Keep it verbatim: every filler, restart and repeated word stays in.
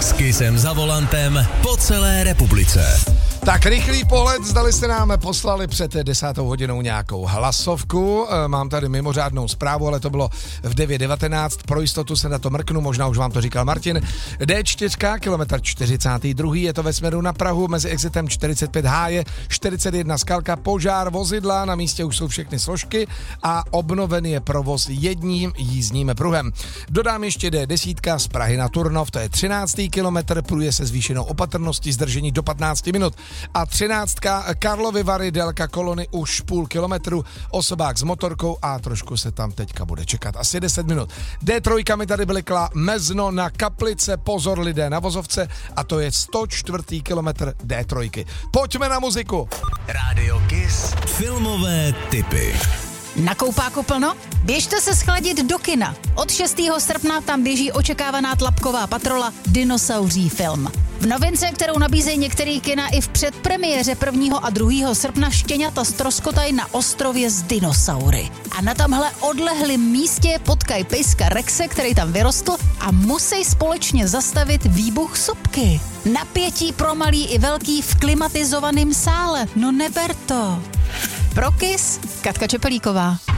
S Kissem za volantem po celé republice. Tak rychlý pohled, zdali jste nám poslali před desátou hodinou nějakou hlasovku. Mám tady mimořádnou zprávu, ale to bylo v devět devatenáct. Pro jistotu se na to mrknu, možná už vám to říkal Martin. D čtyři, kilometr čtyřicátý druhý, je to ve směru na Prahu, mezi exitem čtyřicet pět Háje, čtyřicet jedna Skalka, požár vozidla, na místě už jsou všechny složky a obnovený je provoz jedním jízdním pruhem. Dodám ještě D deset z Prahy na Turnov, to je třináctý kilometr, průje se zvýšenou opatrností, zdržení do patnáct minut. A třináctka Karlovy Vary, délka kolony už půl kilometru, osobák s motorkou a trošku se tam teďka bude čekat, asi deset minut. D tři mi tady blikla, Mezno na Kaplice, pozor lidé na vozovce, a to je sto čtvrtý kilometr D tři. Pojďme na muziku. Rádio Kiss filmové tipy. Na koupáku plno? Běžte se schladit do kina. Od šestého srpna tam běží očekávaná tlapková patrola Dinosauří film. V novince, kterou nabízejí některý kina i v předpremiéře prvního a druhého srpna, štěňata ztroskotají na ostrově s dinosaury. A na tamhle odlehlém místě potkají pejska Rexe, který tam vyrostl, a musí společně zastavit výbuch sopky. Napětí pro malý i velký v klimatizovaném sále. No neber to. Pro Kiss, Katka Čepelíková.